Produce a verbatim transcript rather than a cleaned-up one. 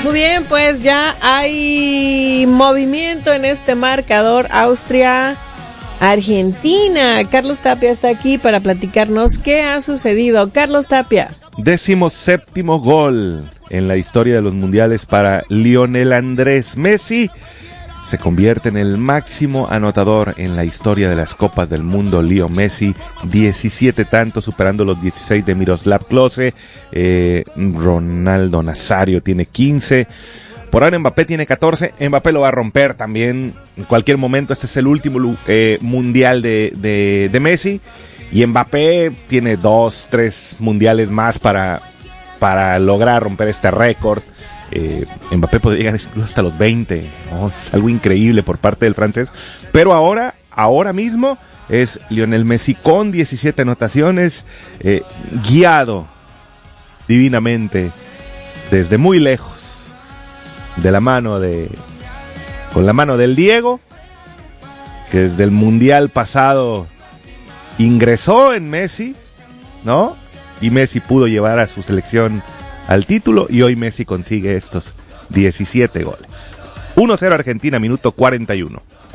Muy bien, pues ya hay movimiento en este marcador. Austria, Argentina. Carlos Tapia está aquí para platicarnos qué ha sucedido. Carlos Tapia. Décimo séptimo gol en la historia de los mundiales para Lionel Andrés Messi. Se convierte en el máximo anotador en la historia de las Copas del Mundo. Leo Messi, diecisiete tantos, superando los dieciséis de Miroslav Klose. Eh, Ronaldo Nazario tiene quince. Por ahora Mbappé tiene catorce. Mbappé lo va a romper también en cualquier momento. Este es el último eh, mundial de, de, de Messi. Y Mbappé tiene dos, tres mundiales más para, para lograr romper este récord. Eh, Mbappé podría llegar incluso hasta los veinte, ¿no? Es algo increíble por parte del francés, pero ahora, ahora mismo es Lionel Messi con diecisiete anotaciones, eh, guiado divinamente desde muy lejos, de la mano de, con la mano del Diego, que desde el mundial pasado ingresó en Messi, ¿no? Y Messi pudo llevar a su selección al título, y hoy Messi consigue estos diecisiete goles. uno cero Argentina, minuto cuarenta y uno.